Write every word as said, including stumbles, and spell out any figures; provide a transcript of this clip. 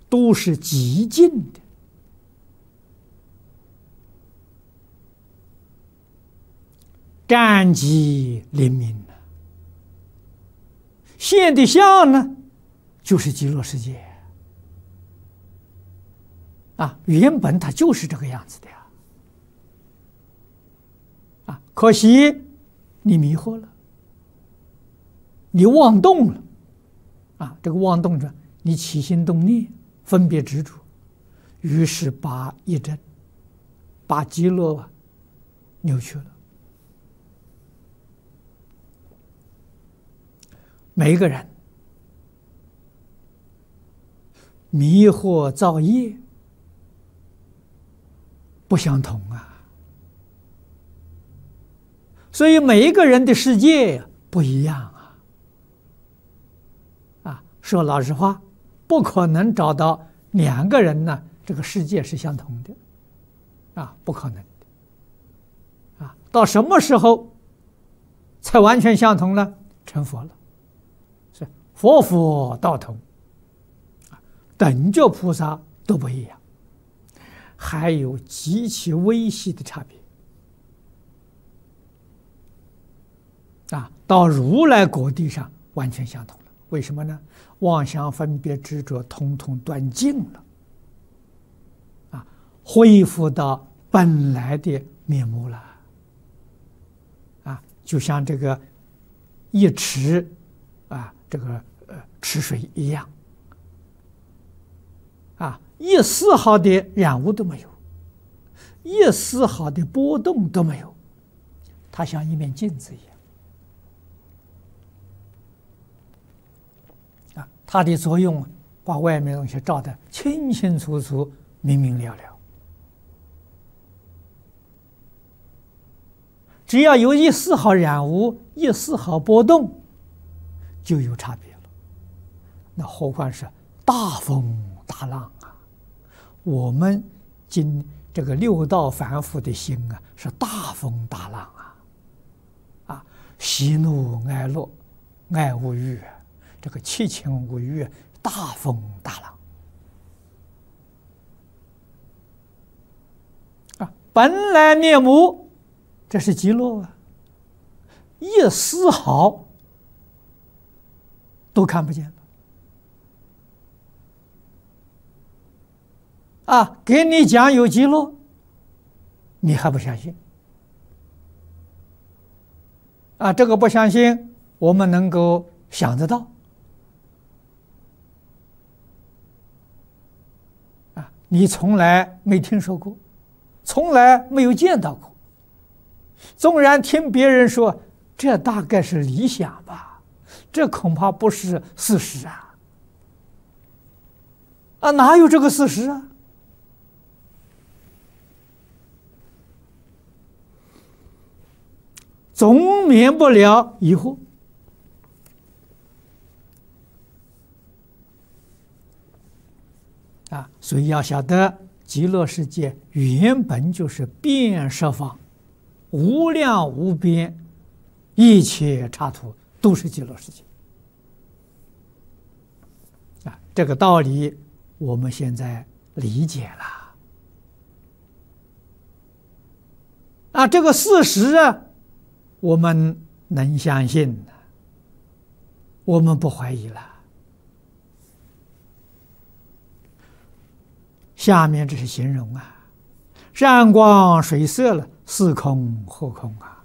都是极静的。湛极灵明呢，现的相呢，就是极乐世界啊，原本它就是这个样子的呀，啊，可惜你迷惑了，你妄动了，啊，这个妄动着，你起心动念，分别执着，于是把一真，把极乐啊扭曲了。每一个人迷惑造业不相同啊，所以每一个人的世界不一样啊。啊，说老实话，不可能找到两个人呢，这个世界是相同的，啊，不可能的。啊，到什么时候才完全相同呢？成佛了。佛佛道同，等觉菩萨都不一样，还有极其微细的差别。啊，到如来果地上完全相同了。为什么呢？妄想分别执着统统断尽了，啊，恢复到本来的面目了。啊，就像这个一池啊，这个呃池水一样，啊，一丝毫的染污都没有，一丝毫的波动都没有，它像一面镜子一样，啊，它的作用把外面的东西照得清清楚楚、明明了了。只要有一丝毫染污，一丝毫波动，就有差别了。那何况是大风大浪啊！我们今这个六道凡夫的心啊，是大风大浪啊！啊，喜怒哀乐、爱恶欲，这个七情五欲，大风大浪啊！本来面目，这是极乐啊，一丝毫都看不见了啊！给你讲有极乐，你还不相信啊？这个不相信，我们能够想得到啊？你从来没听说过，从来没有见到过，纵然听别人说，这大概是理想吧，这恐怕不是事实啊！啊，哪有这个事实啊？总免不了疑惑啊！所以要晓得，极乐世界原本就是遍十方、无量无边，一切刹土都是极乐世界啊！这个道理我们现在理解了啊！这个事实啊，我们能相信的，我们不怀疑了。下面这是形容啊，山光水色了，是空或空啊。